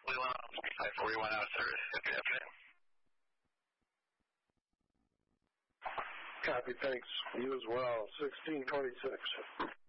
41 out of service. Good afternoon. Copy, thanks. You as well. 1626.